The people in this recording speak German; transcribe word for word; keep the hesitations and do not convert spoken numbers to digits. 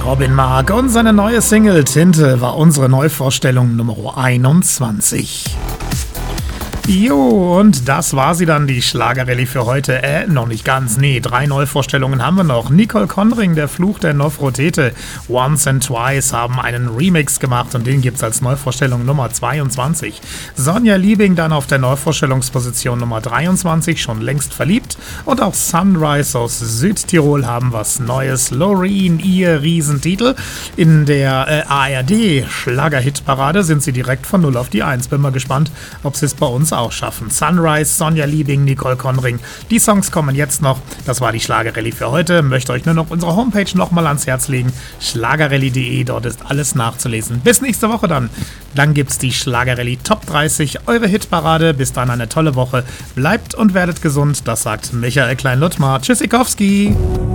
Robin Mark und seine neue Single Tinte war unsere Neuvorstellung Nummer einundzwanzig. Jo, und das war sie dann, die Schlagerrallye für heute. Äh, noch nicht ganz, nee, drei Neuvorstellungen haben wir noch. Nicole Conring, der Fluch der Nofretete, Once and Twice haben einen Remix gemacht und den gibt's als Neuvorstellung Nummer zweiundzwanzig. Sonja Liebing dann auf der Neuvorstellungsposition Nummer dreiundzwanzig, schon längst verliebt. Und auch Sunrise aus Südtirol haben was Neues. Loreen, ihr Riesentitel. In der äh, A R D-Schlager-Hitparade sind sie direkt von null auf die eins. Bin mal gespannt, ob sie es bei uns auch schaffen. Sunrise, Sonja Liebing, Nicole Conring. Die Songs kommen jetzt noch. Das war die Schlagerrallye für heute. Möchte euch nur noch unsere Homepage nochmal ans Herz legen. schlagerrallye punkt de, dort ist alles nachzulesen. Bis nächste Woche dann. Dann gibt's die Schlagerrallye Top dreißig, eure Hitparade. Bis dann eine tolle Woche. Bleibt und werdet gesund. Das sagt Michael Klein-Luttmar. Tschüssikowski.